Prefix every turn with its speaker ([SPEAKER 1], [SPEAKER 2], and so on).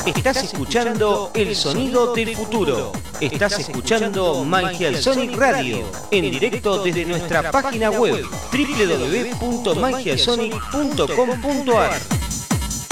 [SPEAKER 1] Estás escuchando el sonido del futuro. Estás escuchando Magical Sonic Radio en directo desde nuestra página web www.magialsonic.com.ar.